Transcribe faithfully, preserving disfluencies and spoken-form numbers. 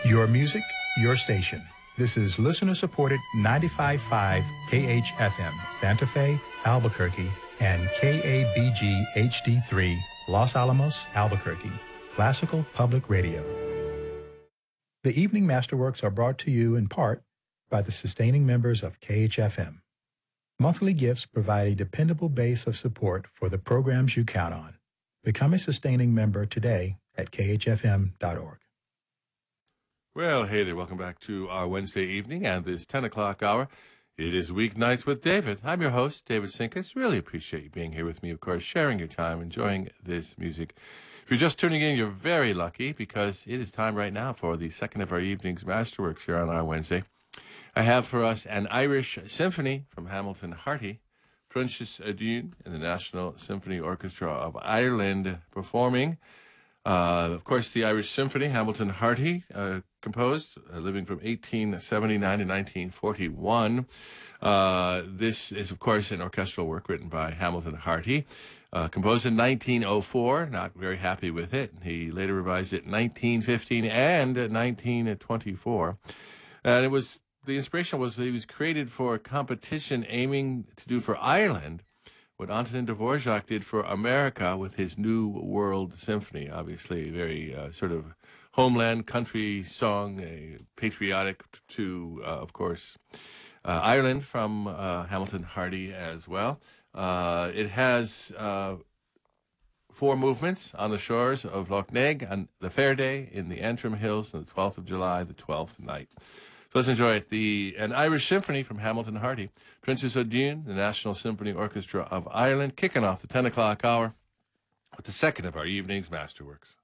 Your music, your station. This is listener-supported ninety-five point five K H F M, Santa Fe, Albuquerque, and K A B G H D three, Los Alamos, Albuquerque, Classical Public Radio. The Evening Masterworks are brought to you in part by the sustaining members of K H F M. Monthly gifts provide a dependable base of support for the programs you count on. Become a sustaining member today at K H F M dot org. Well, hey there. Welcome back to our Wednesday evening and this ten o'clock hour. It is Weeknights with David. I'm your host, David Sinkus. Really appreciate you being here with me, of course, sharing your time, enjoying this music. If you're just tuning in, you're very lucky because it is time right now for the second of our evening's Masterworks here on our Wednesday. I have for us an Irish symphony from Hamilton Harty, Prunchas Adún and the National Symphony Orchestra of Ireland performing. Uh, of course, the Irish Symphony, Hamilton Harty, uh, composed, uh, living from eighteen seventy-nine to nineteen forty-one. Uh, this is, of course, an orchestral work written by Hamilton Harty, uh, composed in nineteen oh four. Not very happy with it. He later revised it in nineteen fifteen and nineteen twenty-four. And it was, the inspiration was that he was created for a competition aiming to do for Ireland what Antonin Dvorak did for America with his New World Symphony. Obviously, a very uh, sort of homeland country song, a patriotic to, uh, of course, uh, Ireland from uh, Hamilton Harty as well. Uh, it has uh, four movements on the shores of Lough Neagh on the Fair Day, in the Antrim Hills on the twelfth of July, the twelfth night. So let's enjoy it. The An Irish Symphony from Hamilton Harty, Prunchas Adún, the National Symphony Orchestra of Ireland, kicking off the ten o'clock hour with the second of our evening's Masterworks.